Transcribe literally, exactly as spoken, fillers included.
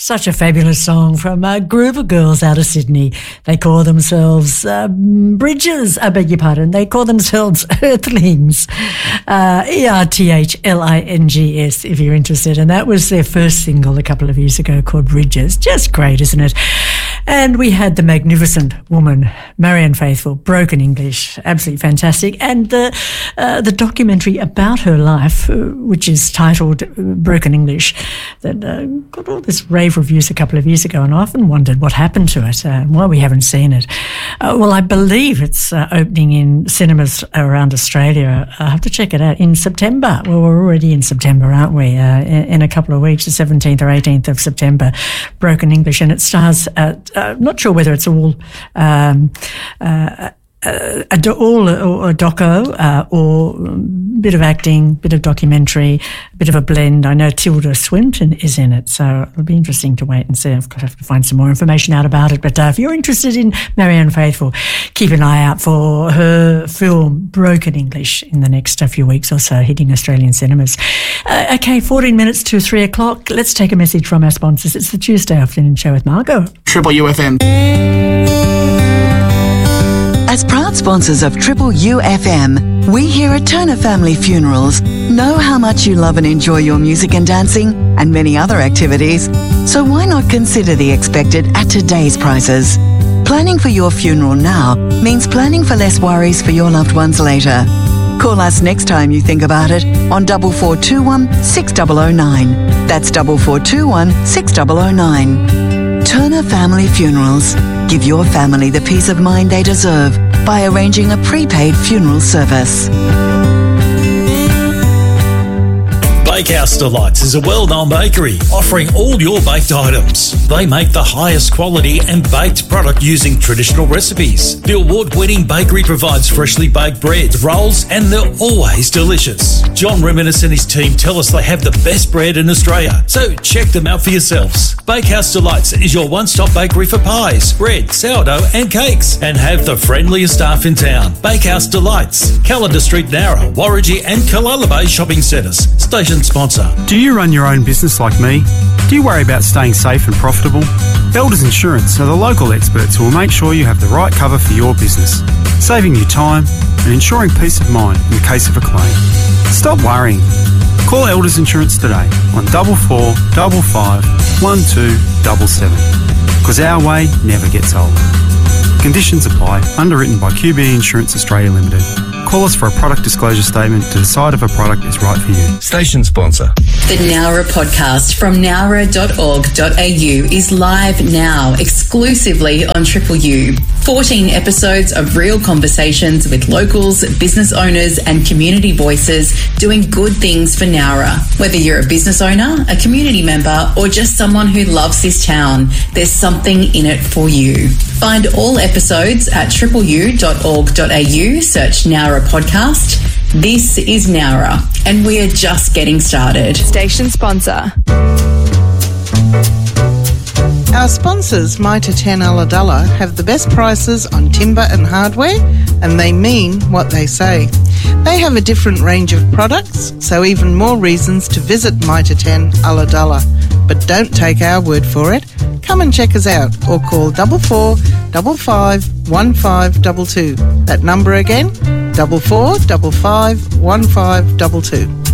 Such a fabulous song from a group of girls out of Sydney. They call themselves uh, Bridges, I beg your pardon. They call themselves Earthlings, uh, E R T H L I N G S, if you're interested. And that was their first single a couple of years ago called Bridges. Just great, isn't it? And we had the magnificent woman, Marianne Faithfull, Broken English, absolutely fantastic. And the uh, the documentary about her life, uh, which is titled Broken English, that uh, got all this rave reviews a couple of years ago, and I often wondered what happened to it, uh, and why we haven't seen it. Uh, well, I believe it's uh, opening in cinemas around Australia. I have to check it out in September. Well, we're already in September, aren't we? Uh, in, in a couple of weeks, the seventeenth or eighteenth of September, Broken English, and it stars at Uh, not sure whether it's all um, uh, uh, a do- all or a doco uh, or a bit of acting, bit of documentary, a bit of a blend. I know Tilda Swinton is in it, so it'll be interesting to wait and see. I've got to have to find some more information out about it. But uh, if you're interested in Marianne Faithfull, keep an eye out for her film Broken English in the next uh, few weeks or so, hitting Australian cinemas. Uh, okay, fourteen minutes to three o'clock. Let's take a message from our sponsors. It's the Tuesday afternoon show with Margot. Triple U F M. As proud sponsors of Triple U F M, we here at Turner Family Funerals know how much you love and enjoy your music and dancing and many other activities. So why not consider the expected at today's prices? Planning for your funeral now means planning for less worries for your loved ones later. Call us next time you think about it on double four two one six zero zero nine. That's double four two one six zero zero nine. Turner Family Funerals. Give your family the peace of mind they deserve by arranging a prepaid funeral service. Bakehouse Delights is a well-known bakery offering all your baked items. They make the highest quality and baked product using traditional recipes. The award-winning bakery provides freshly baked bread, rolls, and they're always delicious. John Reminis and his team tell us they have the best bread in Australia, so check them out for yourselves. Bakehouse Delights is your one-stop bakery for pies, bread, sourdough, and cakes, and have the friendliest staff in town. Bakehouse Delights, Calendar Street, Nowra, Warragee, and Kalala Bay shopping centres. Station sponsor. Do you run your own business like me? Do you worry about staying safe and profitable? Elders Insurance are the local experts who will make sure you have the right cover for your business, saving you time and ensuring peace of mind in the case of a claim. Stop worrying. Call Elders Insurance today on double four double five one two double seven, because our way never gets old. Conditions apply. Underwritten by Q B E Insurance Australia Limited. Call us for a product disclosure statement to decide if a product is right for you. Station sponsor. The Nowra podcast from nowra dot org dot a u is live now, exclusively on Triple U. fourteen episodes of real conversations with locals, business owners and community voices doing good things for Nowra. Whether you're a business owner, a community member or just someone who loves this town, there's something in it for you. Find all episodes at triple u dot org dot a u, search Nowra podcast. This is Nowra, and we're just getting started. Station sponsor. Our sponsors, Mitre ten Ulladulla, have the best prices on timber and hardware, and they mean what they say. They have a different range of products, so even more reasons to visit Mitre ten Ulladulla. But don't take our word for it. Come and check us out, or call double four double five one five double two. That number again, double four double five one five double two.